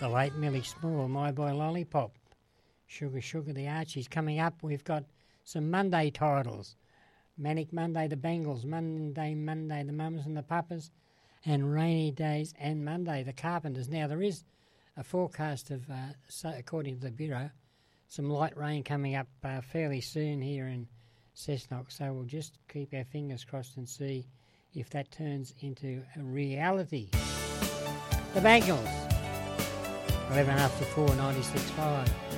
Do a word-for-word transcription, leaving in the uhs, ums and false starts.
the late Millie Small, My Boy Lollipop, Sugar Sugar the Archies. Coming up, we've got some Monday titles. Manic Monday, the Bangles, Monday, Monday, the Mums and the Papas, and Rainy Days and Monday, the Carpenters. Now, there is a forecast of, uh, so according to the Bureau, some light rain coming up uh, fairly soon here in Cessnock, so we'll just keep our fingers crossed and see if that turns into a reality. The Bangles, eleven after four, ninety-six point five.